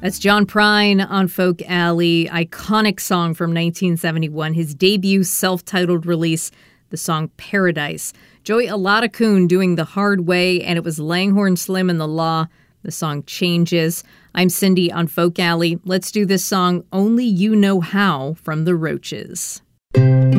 That's John Prine on Folk Alley, iconic song from 1971, his debut self-titled release, the song Paradise. Joey Aladakun doing The Hard Way, and it was Langhorne Slim and the Law. The song Changes. I'm Cindy on Folk Alley. Let's do this song, Only You Know How, from The Roaches.